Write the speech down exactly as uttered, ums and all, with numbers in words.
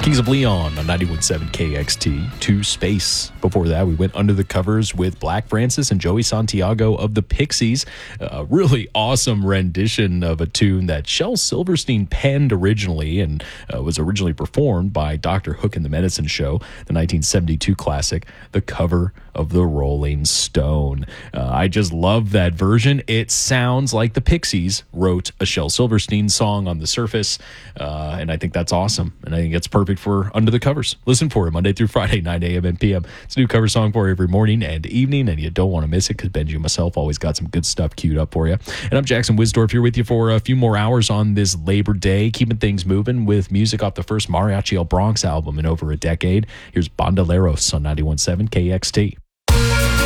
Kings of Leon on ninety-one point seven K X T, to Space. Before that, we went under the covers with Black Francis and Joey Santiago of the Pixies. A really awesome rendition of a tune that Shel Silverstein penned originally and uh, was originally performed by Doctor Hook and the Medicine Show, the nineteen seventy-two classic, The Cover of the Rolling Stone. Uh, I just love that version. It sounds like the Pixies wrote a Shel Silverstein song on the surface, uh, and I think that's awesome, and I think it's perfect for Under the Covers. Listen for it Monday through Friday, nine a.m. and p m. It's a new cover song for you every morning and evening, and you don't want to miss it because Benji and myself always got some good stuff queued up for you. And I'm Jackson Wisdorf here with you for a few more hours on this Labor Day, keeping things moving with music off the first Mariachi El Bronx album in over a decade. Here's Bandoleros on ninety-one point seven K X T.